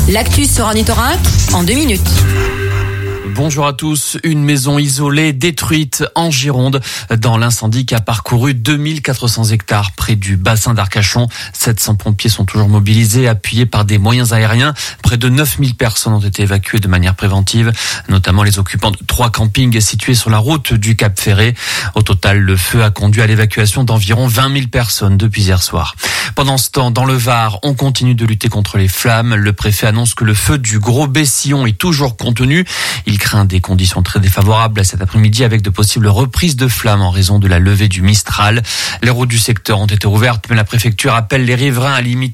L'actu sur Ornithorinque en 2 minutes. Bonjour à tous. Une maison isolée détruite en Gironde dans l'incendie qui a parcouru 2400 hectares près du bassin d'Arcachon. 700 pompiers sont toujours mobilisés, appuyés par des moyens aériens. Près de 9000 personnes ont été évacuées de manière préventive, notamment les occupants de 3 campings situés sur la route du Cap Ferré. Au total, le feu a conduit à l'évacuation d'environ 20 000 personnes depuis hier soir. Pendant ce temps, dans le Var, on continue de lutter contre les flammes. Le préfet annonce que le feu du Gros Bessillon est toujours contenu. Il craint des conditions très défavorables cet après-midi avec de possibles reprises de flammes en raison de la levée du Mistral. Les routes du secteur ont été ouvertes, mais la préfecture appelle les riverains à limiter